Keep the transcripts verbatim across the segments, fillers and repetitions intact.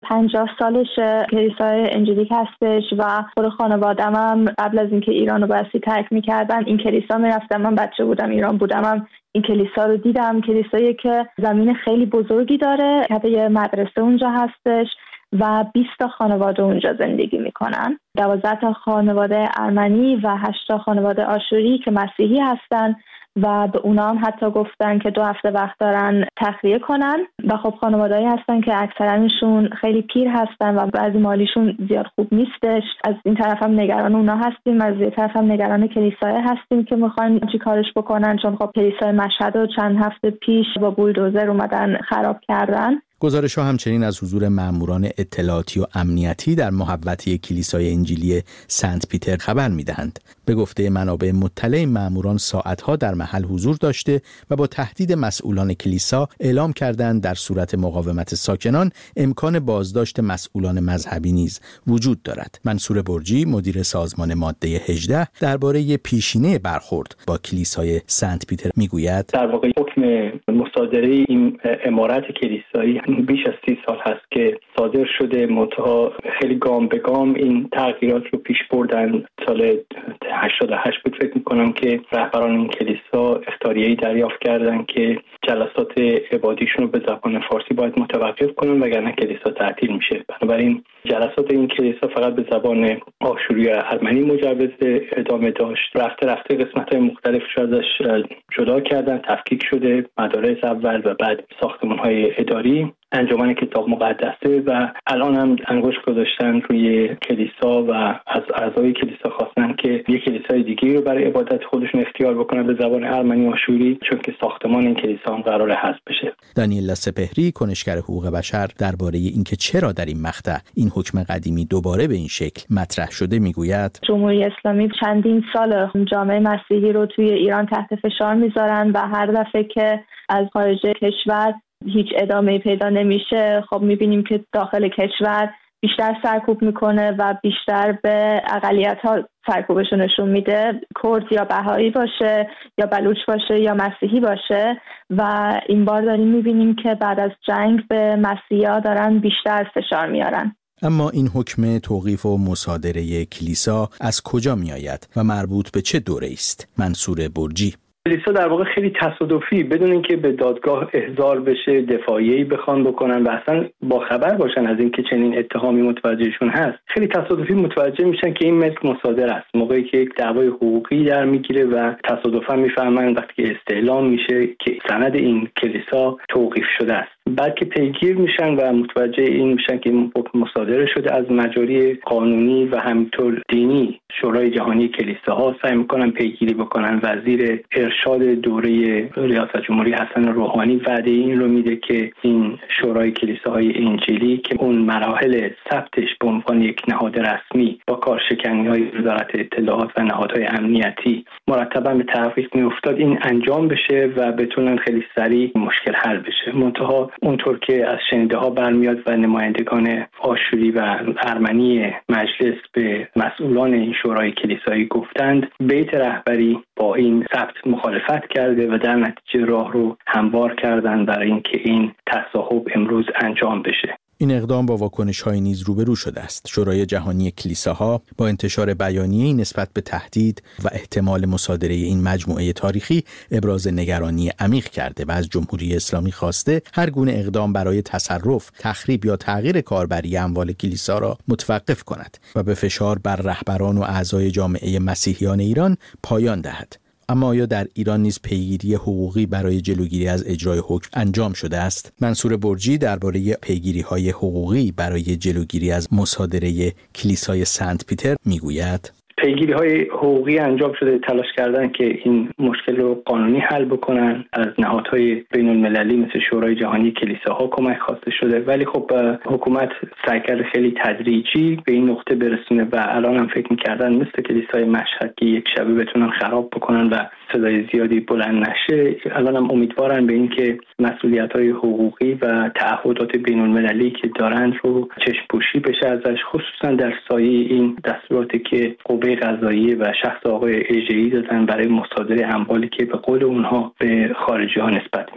پنجاه سالشه کلیسای انجیلیک هستش و خود خانواده‌م هم قبل از اینکه ایران رو بایستی ترک می‌کردن این کلیسا می‌رفتم. من بچه بودم ایران بودم هم این کلیسا رو دیدم. کلیسایی که زمین خیلی بزرگی داره، یه مدرسه اونجا هستش و بیست تا خانواده اونجا زندگی میکنن. دوازده تا خانواده ارمنی و هشت تا خانواده آشوری که مسیحی هستن و به اونا هم حتی گفتن که دو هفته وقت دارن تخلیه کنن و خب خانواده‌ای هستن که اکثرانشون خیلی پیر هستن و بعضی مالیشون زیاد خوب نیستش. از این طرف هم نگران اونا هستیم، از این طرف هم نگران کلیسای هستیم که میخوایم چی کارش بکنن، چون خب کلیسای مشهد رو چند هفته پیش با بولدوزر اومدن خراب کردن. گزارش‌ها همچنین از حضور ماموران اطلاعاتی و امنیتی در محوطه کلیسای انجیلی سنت پیتر خبر می‌دهند. به گفته منابع مطلع، ماموران ساعت‌ها در محل حضور داشته و با تهدید مسئولان کلیسا اعلام کردند در صورت مقاومت ساکنان امکان بازداشت مسئولان مذهبی نیز وجود دارد. منصور برجی، مدیر سازمان ماده هجده، درباره پیشینه برخورد با کلیسای سنت پیتر میگوید: در واقع حکم مصادره این عمارت کلیسایی بیش از سی سال هست که صادر شده، منتها خیلی گام به گام این تغییرات رو پیش بردن. سال هشتاد و هشت بود فکر میکنم که رهبران این کلیسا اختاریه‌ای دریافت کردن که جلسات عبادیشون رو به زبان فارسی باید متوقف کنن وگرنه کلیسا تعطیل میشه. بنابراین جلسات این کلیسا فقط به زبان آشوری و ارمنی مجوز ادامه داشت. رفته رفته قسمت‌های مختلفش ازش جدا کردن، تفکیک شده، مدارس اول و بعد ساختمان‌های اداری، انجمن کتاب مقدسه و الان هم انگشت گذاشتن روی کلیسا و از اعضای کلیسا خواستن که یک کلیسای دیگه رو برای عبادت خودشون اختیار بکنن به زبان ارمنی آشوری، چون که ساختمان این کلیسا هم قراره حذف بشه. دانیلا سپهری، کنشگر حقوق بشر، درباره اینکه چرا در این مقطع این حکم قدیمی دوباره به این شکل مطرح شده میگوید: جمهوری اسلامی چندین سال جامعه مسیحی رو توی ایران تحت فشار میذارن و هر دفعه که از خارج کشور هیچ ادامه‌ای پیدا نمیشه، خب میبینیم که داخل کشور بیشتر سرکوب میکنه و بیشتر به اقلیت‌ها سرکوبش نشون میده، کرد یا بهایی باشه یا بلوچ باشه یا مسیحی باشه. و این بار داریم میبینیم که بعد از جنگ به مسیحی‌ها دارن بیشتر فشار میارن. اما این حکم توقیف و مصادره کلیسا از کجا میآید و مربوط به چه دوره‌ای است؟ منصور برجی: کلیسا در واقع خیلی تصادفی، بدون اینکه به دادگاه احضار بشه، دفاعیه‌ای بخوان بکنن و اصلا با خبر باشن از اینکه چنین اتهامی متوجهشون هست، خیلی تصادفی متوجه میشن که این ملک مصادره است. موقعی که یک دعوای حقوقی در میگیره و تصادفا میفهمن وقتی که استعلام میشه که سند این کلیسا توقیف شده است، بعد که پیگیر میشن و متوجه این میشن که این حکم مصادره شده از مجاری قانونی و همینطور دینی، شورای جهانی کلیساها سعی میکنن پیگیری بکنن. وزیر ارشاد دوره ریاست جمهوری حسن روحانی وعده این رو میده که این شورای کلیساهای انجیلی که اون مراحل ثبتش به عنوان یک نهاد رسمی با کارشکنی‌های وزارت اطلاعات و نهادهای امنیتی مرتبا به تعویق میافتاد، این انجام بشه و بتونن خیلی سریع مشکل حل بشه. منتها اونطور که از شنیده ها برمیاد و نمایندگان آشوری و ارمنی مجلس به مسئولان این شورای کلیسایی گفتند، بیت رهبری با این ثبت مخالفت کرده و در نتیجه راه رو هموار کردن برای اینکه این تصاحب امروز انجام بشه. این اقدام با واکنش‌های نیز روبرو شده است. شورای جهانی کلیساها با انتشار بیانیه‌ای نسبت به تهدید و احتمال مصادره این مجموعه تاریخی ابراز نگرانی عمیق کرده و از جمهوری اسلامی خواسته هر گونه اقدام برای تصرف، تخریب یا تغییر کاربری اموال کلیسا را متوقف کند و به فشار بر رهبران و اعضای جامعه مسیحیان ایران پایان دهد. اما آیا در ایران نیز پیگیری حقوقی برای جلوگیری از اجرای حکم انجام شده است؟ منصور برجی درباره پیگیری‌های حقوقی برای جلوگیری از مصادره کلیسای سنت پیتر میگوید: پیگیری‌های حقوقی انجام شده، تلاش کردن که این مشکل رو قانونی حل بکنن. از نهادهای بین‌المللی مثل شورای جهانی کلیساها کمک خواسته شده، ولی خب حکومت سعی کرده خیلی تدریجی به این نقطه برسونه و الان هم فکر می‌کردن مثل کلیسای مشهد که یک شبه بتونن خراب بکنن و صدای زیادی بلند نشه. الان هم امیدوارن به این که مسئولیت‌های حقوقی و تعهدات بین‌المللی که دارند رو چشم پوشی بشه ازش، خصوصا در سایه این دستوراتی که قوه قضاییه و شخص آقای اژه‌ای دادن برای مصادره اموالی که به قول اونها به خارجی‌ها نسبت میدن.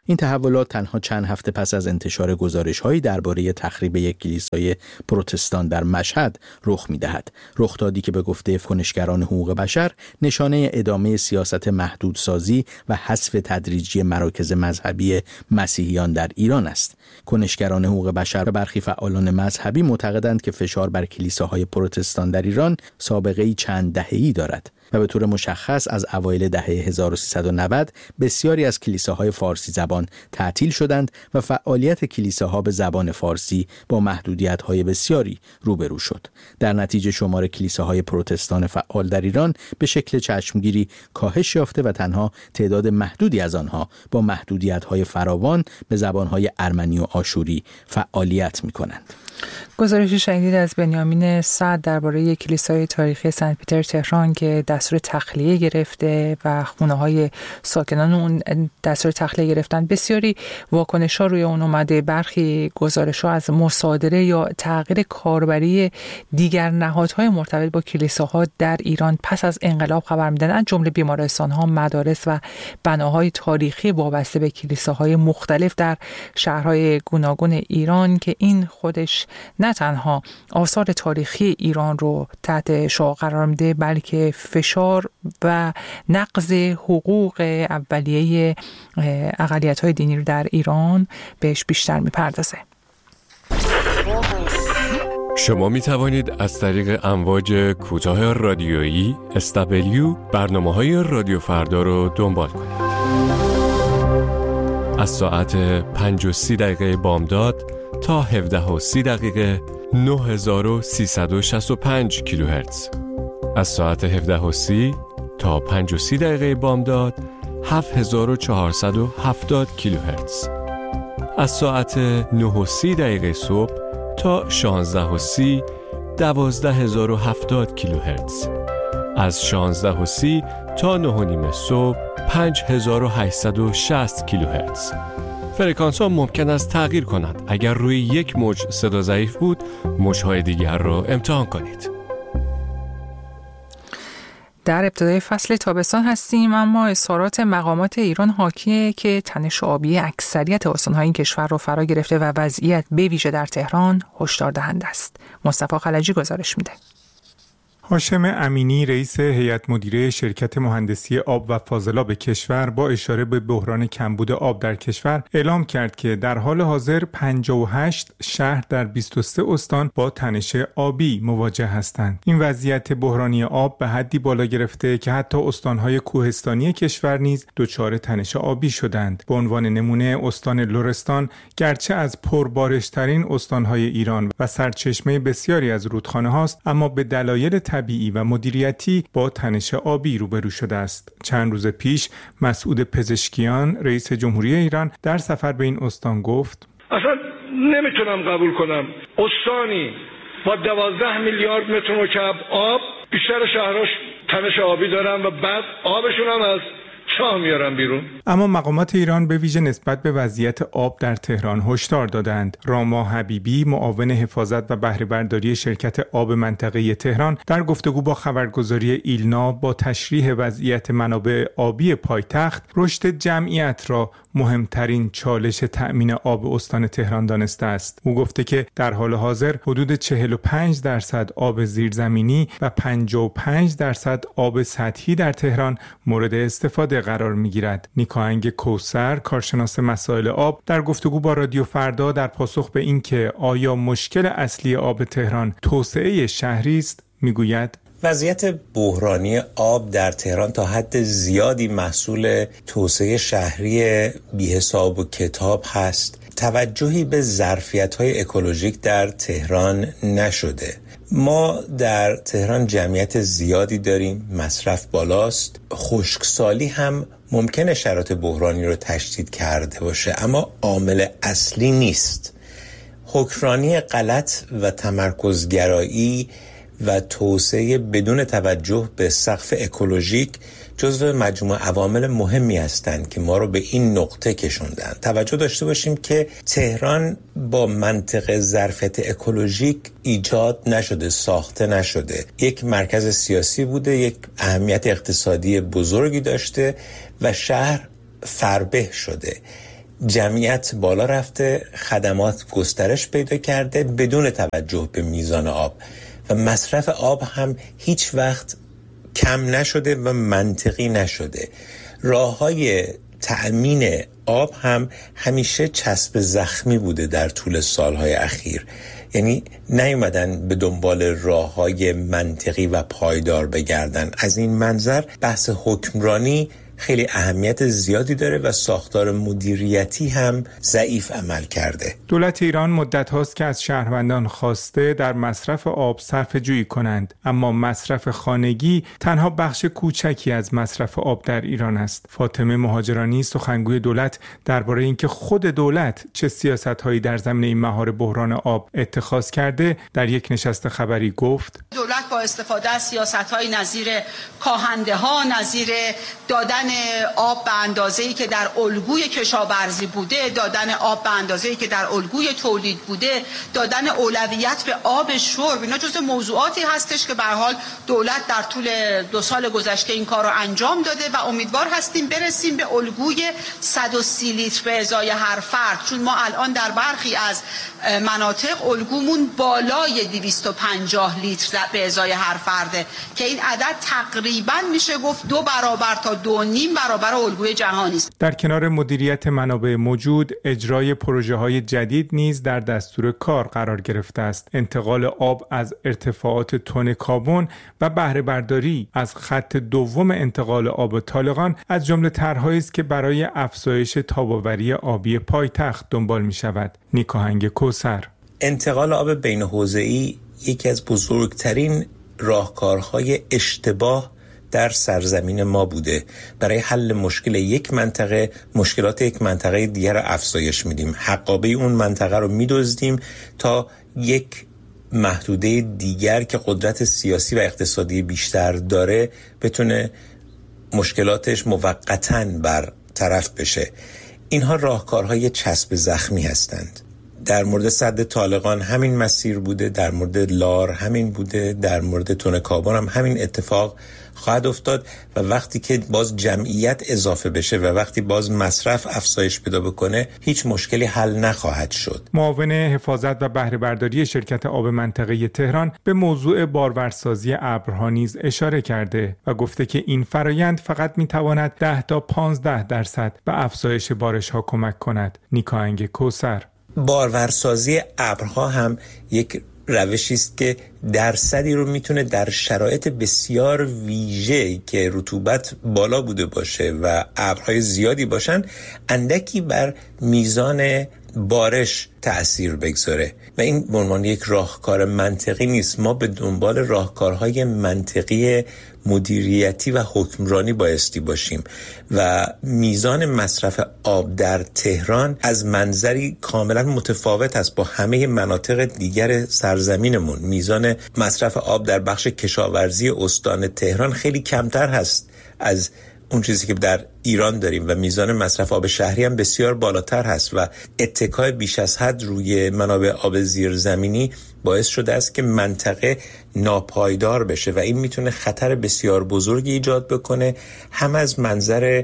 این تحولات تنها چند هفته پس از انتشار گزارش‌هایی درباره تخریب یک کلیسای پروتستان در مشهد رخ می‌دهد. رخدادی که به گفته کنشگران حقوق بشر نشانه ادامه سیاست محدودسازی و حذف تدریجی مراکز مذهبی مسیحیان در ایران است. کنشگران حقوق بشر و برخی فعالان مذهبی معتقدند که فشار بر کلیساهای پروتستان در ایران سابقه‌ای چند دهه‌ای دارد و به طور مشخص از اوایل دهه هزار و سیصد و نود بسیاری از کلیساهای فارسی زبان تعطیل شدند و فعالیت کلیساها به زبان فارسی با محدودیت‌های بسیاری روبرو شد. در نتیجه شمار کلیساهای پروتستان فعال در ایران به شکل چشمگیری کاهش یافته و تنها تعداد محدودی از آنها با محدودیت‌های فراوان به زبان‌های ارمنی و آشوری فعالیت می‌کنند. گزارشی شنیدید از بنیامین سعد درباره کلیسای تاریخی سنت پیتر تهران که دستور تخلیه گرفته و خونه‌های ساکنان اون دستور تخلیه گرفتن. بسیاری واکنش‌ها روی اون اومده. برخی گزارش‌ها از مصادره یا تغییر کاربری دیگر نهادهای مرتبط با کلیساها در ایران پس از انقلاب خبر میدن، از جمله بیمارستان‌ها، مدارس و بناهای تاریخی وابسته به کلیساهای مختلف در شهرهای گوناگون ایران که این خودش نه تنها آثار تاریخی ایران رو تحت شعاع قرار میده بلکه فشار و نقض حقوق اولیه اقلیت‌های دینی رو در ایران بهش بیشتر میپردازه. شما می توانید از طریق امواج کوتاه رادیویی اس دبلیو برنامه‌های رادیو فردا رو دنبال کنید. از ساعت پنج و سی دقیقه بامداد تا هفده و سی دقیقه نه هزار و سیصد و شصت و پنج کیلوهرتز. از ساعت هفده و سی تا پنج و سی دقیقه بامداد هفت هزار و چهارصد و هفتاد کیلوهرتز. از ساعت نه و سی دقیقه صبح تا شانزده و سی دوازده هزار و هفتاد کیلوهرتز. از شانزده و سی تا نه و نیم صبح پنج هزار و هشتصد و شصت کیلوهرتز. فرکانس ها ممکن است تغییر کند. اگر روی یک موج صدا ضعیف بود، موج‌های دیگر را امتحان کنید. در ابتدای فصل تابستان هستیم، اما اظهارات مقامات ایران حاکیه که تنش آبی اکثریت استان‌های این کشور را فرا گرفته و وضعیت به ویژه در تهران هشدار دهنده است. مصطفی خلجی گزارش میده. هاشم امینی رئیس هیئت مدیره شرکت مهندسی آب و فاضلاب کشور با اشاره به بحران کمبود آب در کشور اعلام کرد که در حال حاضر پنجاه و هشت شهر در بیست و سه استان با تنش آبی مواجه هستند. این وضعیت بحرانی آب به حدی بالا گرفته که حتی استان‌های کوهستانی کشور نیز دچار تنش آبی شدند. به عنوان نمونه استان لرستان گرچه از پربارش‌ترین استان‌های ایران و سرچشمه بسیاری از رودخانه‌هاست، اما به دلایل طبیعی و مدیریتی با تنش آبی روبرو شده است. چند روز پیش مسعود پزشکیان رئیس جمهوری ایران در سفر به این استان گفت: اصلا نمیتونم قبول کنم استانی با دوازده میلیارد متر مکعب آب بیشتر شهراش تنش آبی دارن و بعد آبشون هم از چاه میارن بیرون. اما مقامات ایران به ویژه نسبت به وضعیت آب در تهران هشدار دادند. راما حبیبی معاون حفاظت و بهره برداری شرکت آب منطقه تهران در گفتگو با خبرگزاری ایلنا با تشریح وضعیت منابع آبی پایتخت رشد جمعیت را مهمترین چالش تأمین آب استان تهران دانسته است. او گفته که در حال حاضر حدود چهل و پنج درصد آب زیرزمینی و پنجاه و پنج درصد آب سطحی در تهران مورد استفاده قرار می‌گیرد. نیکاهنگ کوثر کارشناس مسائل آب در گفتگو با رادیو فردا در پاسخ به اینکه آیا مشکل اصلی آب تهران توسعه شهری است میگوید: وضعیت بحرانی آب در تهران تا حد زیادی محصول توسعه شهری بی‌حساب و کتاب هست. توجهی به ظرفیت‌های اکولوژیک در تهران نشده. ما در تهران جمعیت زیادی داریم، مصرف بالاست، خشکسالی هم ممکنه شرایط بحرانی رو تشدید کرده باشه، اما عامل اصلی نیست. حکمرانی غلط و تمرکزگرایی و توسعه بدون توجه به سقف اکولوژیک جزو مجموع عوامل مهمی هستند که ما رو به این نقطه کشوندن. توجه داشته باشیم که تهران با منطق ظرفیت اکولوژیک ایجاد نشده، ساخته نشده. یک مرکز سیاسی بوده، یک اهمیت اقتصادی بزرگی داشته و شهر فربه شده. جمعیت بالا رفته، خدمات گسترش پیدا کرده بدون توجه به میزان آب و مصرف آب هم هیچ وقت کم نشده و منطقی نشده. راه‌های تأمین آب هم همیشه چسب زخمی بوده در طول سالهای اخیر، یعنی نیومدن به دنبال راه‌های منطقی و پایدار بگردن. از این منظر بحث حکمرانی خیلی اهمیت زیادی داره و ساختار مدیریتی هم ضعیف عمل کرده. دولت ایران مدت هاست که از شهروندان خواسته در مصرف آب صرفه جویی کنند، اما مصرف خانگی تنها بخش کوچکی از مصرف آب در ایران است. فاطمه مهاجرانی سخنگوی دولت درباره اینکه خود دولت چه سیاست‌هایی در زمینه این مهار بحران آب اتخاذ کرده در یک نشست خبری گفت: دولت با استفاده از سیاست‌های نظیر کاهنده‌ها، نظیر دادن آب به اندازه‌ای که در الگوی کشاورزی بوده، دادن آب به اندازه‌ای که در الگوی تولید بوده، دادن اولویت به آب شرب، اینا جزو موضوعاتی هستش که به هر حال دولت در طول دو سال گذشته این کار رو انجام داده و امیدوار هستیم برسیم به الگوی صد و سی لیتر به ازای هر فرد، چون ما الان در برخی از مناطق الگومون بالای دویست و پنجاه لیتر به ازای هر فرده که این عدد تقریبا میشه گفت دو برابر تا دو نیم برابر الگوی جهانی است. در کنار مدیریت منابع موجود، اجرای پروژه‌های جدید نیز در دستور کار قرار گرفته است. انتقال آب از ارتفاعات تن کابون و بهره برداری از خط دوم انتقال آب طالقان از جمله طرح‌هایی است که برای افزایش تاب‌آوری آبی پایتخت دنبال می‌شود. نیکاهنگ کوثر: انتقال آب بین حوزه‌ای یکی از بزرگترین راهکارهای اشتباه در سرزمین ما بوده. برای حل مشکل یک منطقه مشکلات یک منطقه دیگر رو افزایش میدیم، حقابه اون منطقه رو میدزدیم تا یک محدوده دیگر که قدرت سیاسی و اقتصادی بیشتر داره بتونه مشکلاتش موقتاً برطرف بشه. اینها راهکارهای چسب زخمی هستند. در مورد سد طالقان همین مسیر بوده، در مورد لار همین بوده، در مورد تن کابون هم همین اتفاق خواهد افتاد و وقتی که باز جمعیت اضافه بشه و وقتی باز مصرف افزایش پیدا بکنه هیچ مشکلی حل نخواهد شد. معاون حفاظت و بهره برداری شرکت آب منطقه تهران به موضوع بارورسازی ابرها نیز اشاره کرده و گفته که این فرایند فقط میتواند ده تا پانزده درصد به افزایش بارش‌ها کمک کند. نیکاهنگ کوثر: بارورسازی ابرها هم یک روشی است که درصدی رو میتونه در شرایط بسیار ویژه که رطوبت بالا بوده باشه و ابرهای زیادی باشن اندکی بر میزان بارش تأثیر بگذاره و این به عنوان یک راهکار منطقی نیست. ما به دنبال راهکارهای منطقی مدیریتی و حکمرانی بایستی باشیم و میزان مصرف آب در تهران از منظری کاملا متفاوت است با همه مناطق دیگر سرزمینمون. میزان مصرف آب در بخش کشاورزی استان تهران خیلی کمتر هست از اون چیزی که در ایران داریم و میزان مصرف آب شهری هم بسیار بالاتر هست و اتکای بیش از حد روی منابع آب زیرزمینی باعث شده است که منطقه ناپایدار بشه و این میتونه خطر بسیار بزرگی ایجاد بکنه، هم از منظر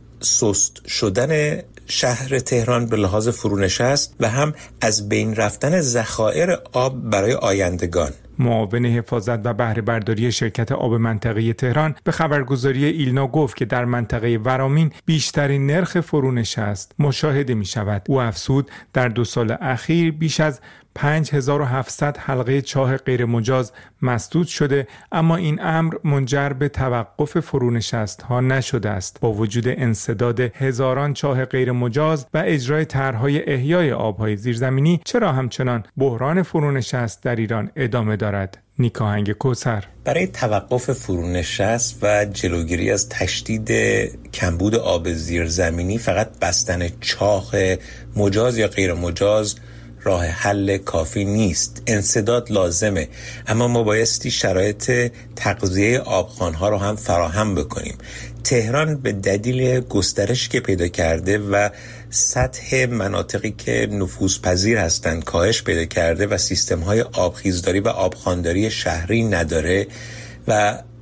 سست شدن شهر تهران به لحاظ فرونشست و هم از بین رفتن ذخایر آب برای آیندگان. معاون حفاظت و بهره برداری شرکت آب منطقه تهران به خبرگزاری ایلنا گفت که در منطقه ورامین بیشترین نرخ فرونشست مشاهده می شود. او افزود در دو سال اخیر بیش از پنج هزار و هفتصد حلقه چاه غیر مجاز مسدود شده، اما این امر منجر به توقف فرونشست ها نشده است. با وجود انسداد هزاران چاه غیر مجاز و اجرای طرح‌های احیای آب‌های زیرزمینی، چرا همچنان بحران فرونشست در ایران ادامه دارد؟ نیکاهنگ کوثر: برای توقف فرونشست و جلوگیری از تشدید کمبود آب زیرزمینی فقط بستن چاه مجاز یا غیر مجاز راه حل کافی نیست. انسداد لازمه، اما ما بایستی شرایط تغذیه آبخوان‌ها رو هم فراهم بکنیم. تهران به دلیل گسترش که پیدا کرده و سطح مناطقی که نفوذپذیر هستند کاهش پیدا کرده و سیستم‌های آبخیزداری و آبخوانداری شهری نداره و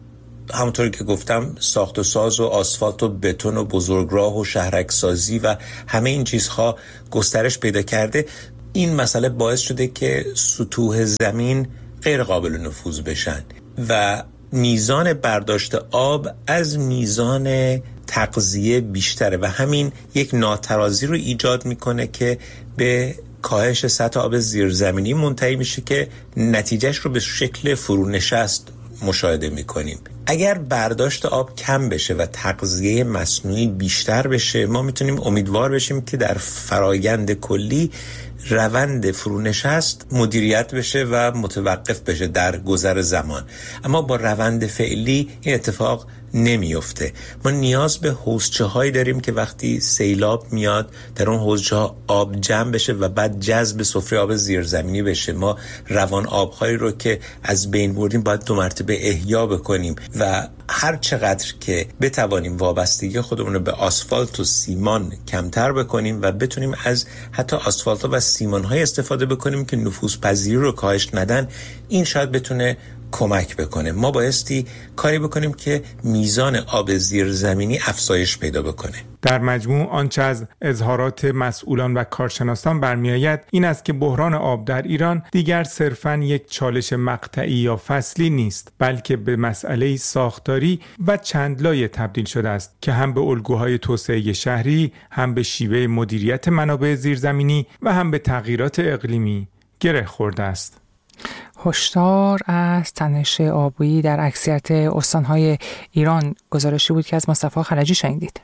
همونطوری که گفتم ساخت و ساز و آسفالت و بتون و بزرگراه و شهرک سازی و همه این چیزها گسترش پیدا کرده. این مسئله باعث شده که سطوح زمین غیر قابل نفوذ بشن و میزان برداشت آب از میزان تغذیه بیشتره و همین یک ناترازی رو ایجاد میکنه که به کاهش سطح آب زیرزمینی منتهی میشه که نتیجهش رو به شکل فرونشست مشاهده میکنیم. اگر برداشت آب کم بشه و تغذیه مصنوعی بیشتر بشه، ما میتونیم امیدوار بشیم که در فرایند کلی روند فرونشست مدیریت بشه و متوقف بشه در گذر زمان. اما با روند فعلی این اتفاق نمیفته. ما نیاز به حوضچه هایی داریم که وقتی سیلاب میاد در اون حوضچه ها آب جمع بشه و بعد جذب سفره آب زیرزمینی بشه. ما روان آبهایی رو که از بین بردیم باید دو مرتبه احیا بکنیم و هر چقدر که بتوانیم وابستگی خودمون رو به آسفالت و سیمان کمتر بکنیم و بتونیم از حتی آسفالت و سیمان های استفاده بکنیم که نفوذپذیری رو کاهش ندن، این شاید بتونه کمک بکنه. ما بایستی کاری بکنیم که میزان آب زیرزمینی افزایش پیدا بکنه. در مجموع آنچه از اظهارات مسئولان و کارشناسان برمیآید این است که بحران آب در ایران دیگر صرفاً یک چالش مقطعی یا فصلی نیست، بلکه به مسئله ساختاری و چند لایه تبدیل شده است که هم به الگوهای توسعه شهری، هم به شیوه مدیریت منابع زیرزمینی و هم به تغییرات اقلیمی گره خورده است. هشدار از تنش آبی در اکثریت استان‌های ایران گزارشی بود که از مصطفی خلجی شنیدید.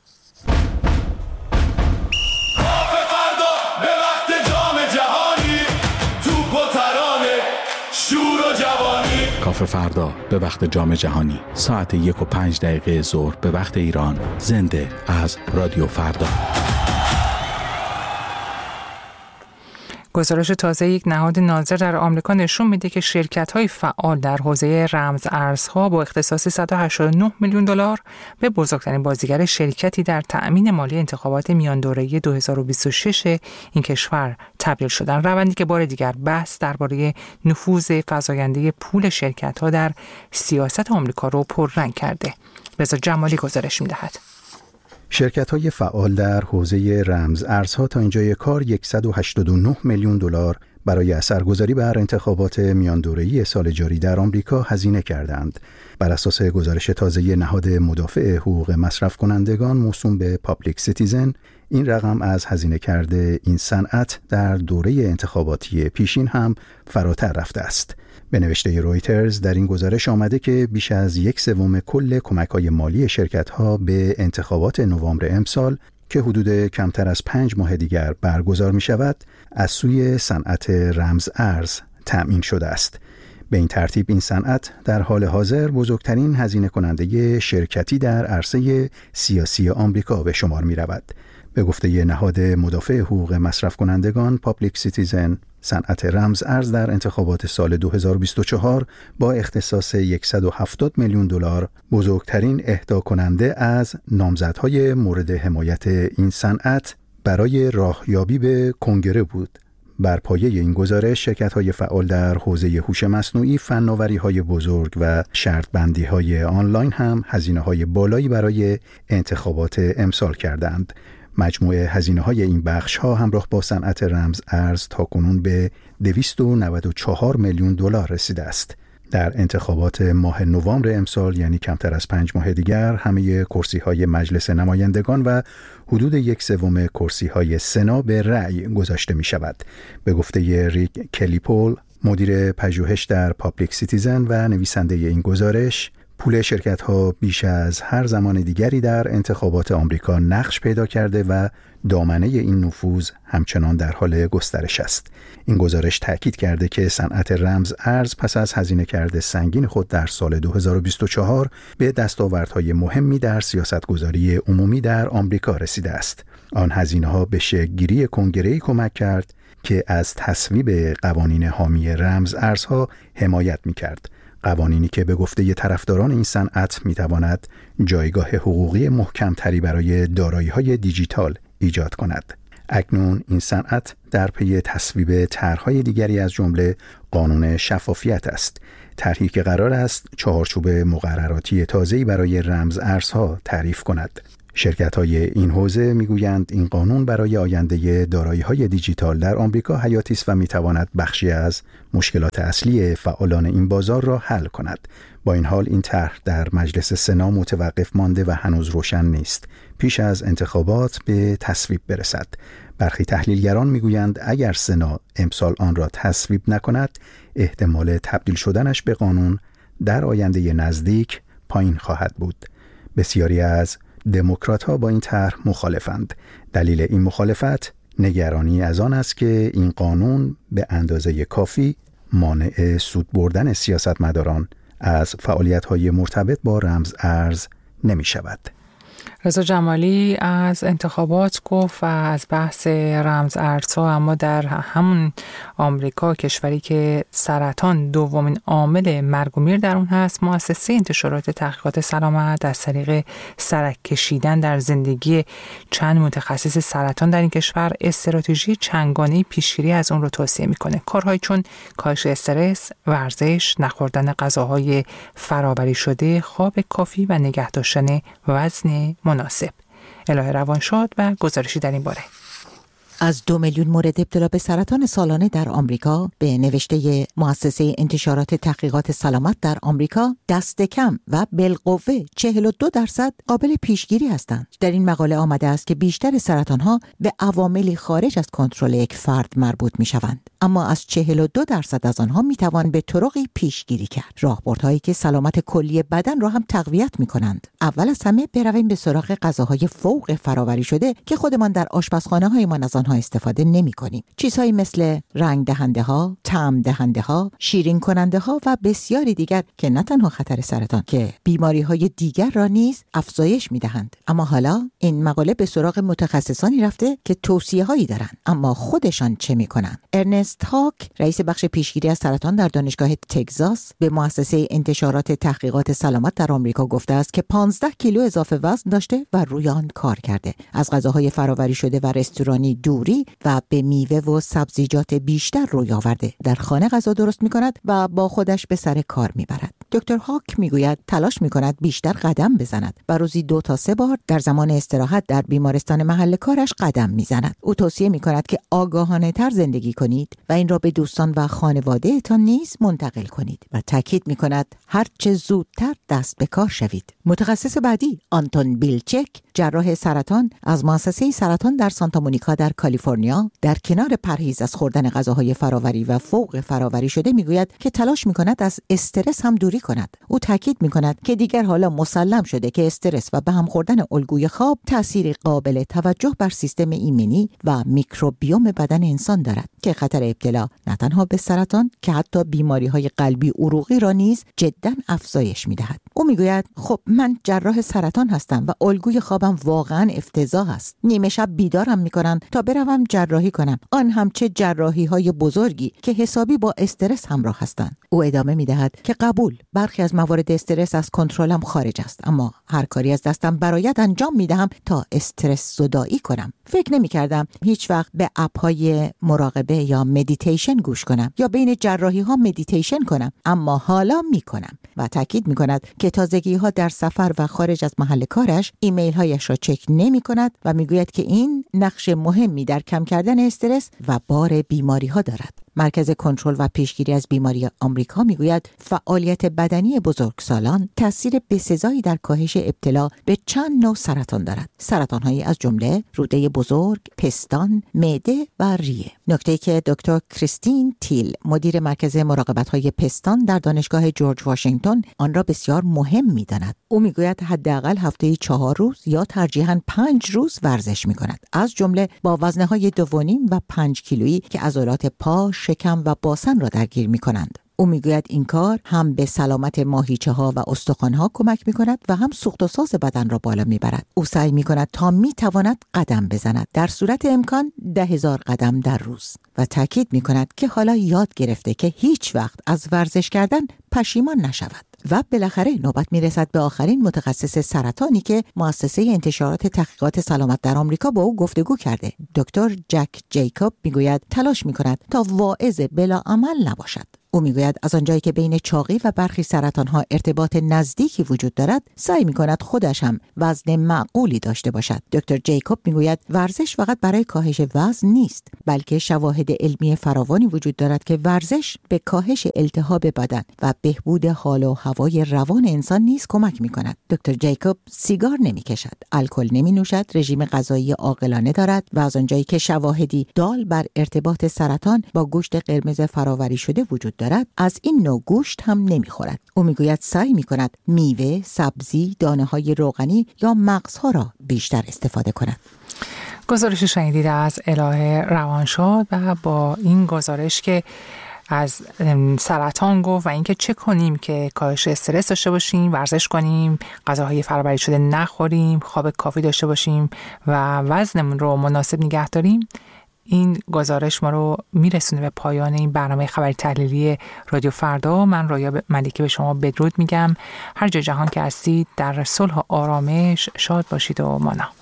کافه فردا به وقت جام جهانی ساعت یک و پنج دقیقه ظهر به وقت ایران، زنده از رادیو فردا. گزارش تازه یک نهاد ناظر در آمریکا نشون میده که شرکت‌های فعال در حوزه رمز ارزها با اختصاص صد و هشتاد و نه میلیون دلار به بزرگترین بازیگر شرکتی در تأمین مالی انتخابات میان دوره‌ای دو هزار و بیست و شش این کشور تبدیل شدن، روندی که بار دیگر بحث درباره نفوذ فزاینده پول شرکت‌ها در سیاست آمریکا رو پررنگ کرده. رضا جمالی گزارش می‌دهد. شرکت‌های فعال در حوزه رمز ارزها تا اینجای کار صد و هشتاد و نه میلیون دلار برای اثرگذاری بر انتخابات میان دوره‌ای سال جاری در آمریکا هزینه کردند. بر اساس گزارش تازه نهاد مدافع حقوق مصرف کنندگان موسوم به پابلیک سیتیزن، این رقم از هزینه کرده این صنعت در دوره انتخاباتی پیشین هم فراتر رفته است. به نوشته رویترز در این گزارش آمده که بیش از یک سوم کل کمک‌های مالی شرکت‌ها به انتخابات نوامبر امسال که حدود کمتر از پنج ماه دیگر برگزار می‌شود، از سوی صنعت رمز ارز تأمین شده است. به این ترتیب این صنعت در حال حاضر بزرگترین هزینه کننده شرکتی در عرصه سیاسی آمریکا به شمار می‌رود. به گفته نهاد مدافع حقوق مصرف کنندگان پابلیک سیتیزن، صنعت رمز ارز در انتخابات سال دو هزار و بیست و چهار با اختصاص صد و هفتاد میلیون دلار بزرگترین اهدا کننده از نامزدهای مورد حمایت این صنعت برای راهیابی به کنگره بود. بر پایه این گزارش شرکت‌های فعال در حوزه هوش مصنوعی، فناوری‌های بزرگ و شرط‌بندی‌های آنلاین هم هزینه‌های بالایی برای انتخابات امسال کردند. مجموع هزینه‌های این بخش‌ها همراه با صنعت رمز ارز تاکنون به دویست و نود و چهار میلیون دلار رسیده است. در انتخابات ماه نوامبر امسال، یعنی کمتر از پنج ماه دیگر، همه کرسی‌های مجلس نمایندگان و حدود یک سوم کرسی‌های سنا به رأی گذاشته می‌شود. به گفته ریک کلیپول، مدیر پژوهش در پابلیک سیتیزن و نویسنده این گزارش، پول شرکت‌ها بیش از هر زمان دیگری در انتخابات آمریکا نقش پیدا کرده و دامنه این نفوذ همچنان در حال گسترش است. این گزارش تأکید کرده که صنعت رمز ارز پس از هزینه کرده سنگین خود در سال دو هزار و بیست و چهار به دستاوردهای مهمی در سیاستگذاری عمومی در آمریکا رسیده است. آن هزینه‌ها به شکل‌گیری کنگره‌ای کمک کرد که از تصویب قوانین حامی رمز ارزها حمایت می‌کرد. قوانینی که به گفته طرفداران این صنعت می‌تواند جایگاه حقوقی محکم‌تری برای دارایی‌های دیجیتال ایجاد کند. اکنون این صنعت در پی تصویب طرح‌های دیگری از جمله قانون شفافیت است. طرحی که قرار است چهارچوب مقرراتی تازه‌ای برای رمز ارزها تعریف کند. شرکت‌های این حوزه می‌گویند این قانون برای آینده دارایی‌های دیجیتال در آمریکا حیاتی است و می‌تواند بخشی از مشکلات اصلی فعالان این بازار را حل کند. با این حال این طرح در مجلس سنا متوقف مانده و هنوز روشن نیست. پیش از انتخابات به تصویب برسد. برخی تحلیلگران می‌گویند اگر سنا امسال آن را تصویب نکند، احتمال تبدیل شدنش به قانون در آینده نزدیک پایین خواهد بود. بسیاری از دموکرات‌ها با این طرح مخالفند. دلیل این مخالفت نگرانی از آن است که این قانون به اندازه کافی مانع سود بردن سیاستمداران از فعالیت‌های مرتبط با رمز ارز نمی‌شود. رضا جمالی از انتخابات گفت و از بحث رمز ارزها، اما در همون آمریکا، کشوری که سرطان دومین عامل مرگ و میر در اون هست، مؤسسه انتشارات تحقیقات سلامت از طریق سرک کشیدن در زندگی چند متخصص سرطان در این کشور استراتژی چندگانه‌ای پیشگیری از اون رو توصیه میکنه. کارهایی چون کاهش استرس، ورزش، نخوردن غذاهای فرآوری شده، خواب کافی و نگه داشتن وزن مناسب. الهه روانشاد و گزارشی در این باره. از دو میلیون مورد ابتلا به سرطان سالانه در آمریکا به نوشته مؤسسه انتشارات تحقیقات سلامت در آمریکا، دست کم و بالقوه چهل و دو درصد قابل پیشگیری هستند. در این مقاله آمده است که بیشتر سرطان‌ها به عواملی خارج از کنترل یک فرد مربوط می‌شوند، اما از چهل و دو درصد از آنها می‌توان به طرقی پیشگیری کرد. راهبردهایی که سلامت کلی بدن را هم تقویت می‌کنند. اول از همه برویم به سراغ غذاهای فوق فرآوری شده که خودمان در آشپزخانه‌هایمان از آنها استفاده نمی کنیم. چیزهایی مثل رنگ دهنده ها، طعم دهنده ها، شیرین کننده ها و بسیاری دیگر که نه تنها خطر سرطان که بیماری های دیگر را نیز افزایش می دهند. اما حالا این مقاله به سراغ متخصصانی رفته که توصیه هایی دارند، اما خودشان چه می کنند؟ ارنست هاک، رئیس بخش پیشگیری از سرطان در دانشگاه تگزاس، به مؤسسه انتشارات تحقیقات سلامت در آمریکا گفته است که پانزده کیلو اضافه وزن داشته و روی آن کار کرده. از غذاهای فرآوری شده و رستورانی دوری و به میوه و سبزیجات بیشتر روی آورده. در خانه غذا درست می کند و با خودش به سر کار می برد. دکتر هاک می گوید تلاش می کند بیشتر قدم بزند و روزی دو تا سه بار در زمان استراحت در بیمارستان محل کارش قدم می زند. او توصیه می کند که آگاهانه تر زندگی کنید و این را به دوستان و خانواده تان نیز منتقل کنید و تاکید می کند هر چه زودتر دست به کار شوید. متخصص بعدی آنتون بیلچک، جراح سرطان از مؤسسه سرطان در سانتا مونیکا در کالیفرنیا، در کنار پرهیز از خوردن غذاهای فرآوری و فوق فرآوری شده میگوید که تلاش میکند از استرس هم دوری کند. او تاکید میکند که دیگر حالا مسلم شده که استرس و به هم خوردن الگوی خواب تأثیری قابل توجه بر سیستم ایمنی و میکروبیوم بدن انسان دارد که خطر ابتلا نه تنها به سرطان که حتی بیماری‌های قلبی عروقی را نیز جداً افزایش میدهد. او میگوید خب من جراح سرطان هستم و الگوی خوابم واقعاً افتضاح است. نیمه شب بیدارم میکنن تا بروم جراحی کنم، آن هم چه جراحی های بزرگی که حسابی با استرس همراه هستند. او ادامه میدهد که قبول، برخی از موارد استرس از کنترلم خارج است، اما هر کاری از دستم برایت انجام میدهم تا استرس زدایی کنم. فکر نمیکردم هیچ وقت به اپ های مراقبه یا مدیتیشن گوش کنم یا بین جراحی ها مدیتیشن کنم، اما حالا میکنم. و تاکید میکند که تازگی ها در سفر و خارج از محل کارش ایمیل هایش را چک نمی کند و میگوید که این نقش مهمی در کم کردن استرس و بار بیماری ها دارد. مرکز کنترل و پیشگیری از بیماری آمریکا میگوید فعالیت بدنی بزرگسالان تاثیر بسزایی در کاهش ابتلا به چند نوع سرطان دارد. سرطان‌هایی از جمله روده بزرگ، پستان، معده و ریه. نکته‌ای که دکتر کریستین تیل، مدیر مرکز مراقبت‌های پستان در دانشگاه جورج واشنگتن، آن را بسیار مهم می‌داند. او میگوید حداقل هفته‌ای چهار روز یا ترجیحاً پنج روز ورزش می‌کند، از جمله با وزنه‌های دو و نیم و پنج کیلویی که عضلات پا، شکم و باسن را درگیر می‌کنند. او میگوید این کار هم به سلامت ماهیچه ها و استخوان ها کمک میکند و هم سوخت و ساز بدن را بالا میبرد. او سعی میکند تا میتواند قدم بزند، در صورت امکان ده هزار قدم در روز، و تاکید میکند که حالا یاد گرفته که هیچ وقت از ورزش کردن پشیمان نشود. و بالاخره نوبت میرسد به آخرین متخصص سرطانی که مؤسسه انتشارات تحقیقات سلامت در آمریکا با او گفتگو کرده. دکتر جک جیکوب میگوید تلاش میکند تا واعظ بلا عمل نباشد. او میگوید از آنجایی که بین چاقی و برخی سرطانها ارتباط نزدیکی وجود دارد، سعی میکند خودش هم وزن معقولی داشته باشد. دکتر جیکوب میگوید ورزش فقط برای کاهش وزن نیست، بلکه شواهد علمی فراوانی وجود دارد که ورزش به کاهش التهاب بدن و بهبود حال و هوای روان انسان نیز کمک میکند. دکتر جیکوب سیگار نمیکشد، الکل نمینوشد، رژیم غذایی عاقلانه دارد و از آنجایی که شواهدی دال بر ارتباط سرطان با گوشت قرمز فراوری شده وجود دارد، از این نوع گوشت هم نمیخورد. او میگوید سعی میکند میوه، سبزی، دانه‌های روغنی یا مغزها را بیشتر استفاده کند. گزارش شنیدید از الهه روانشاد و با این گزارش که از سرطان گفت و اینکه چه کنیم که کاهش استرس داشته باشیم، ورزش کنیم، غذاهای فرآوری شده نخوریم، خواب کافی داشته باشیم و وزنمون رو مناسب نگه داریم. این گزارش ما رو میرسونه به پایان این برنامه خبری تحلیلی رادیو فردا. من رویا ملیکی به شما بدرود میگم. هر جا جهان که هستید در صلح و آرامش شاد باشید و مانا.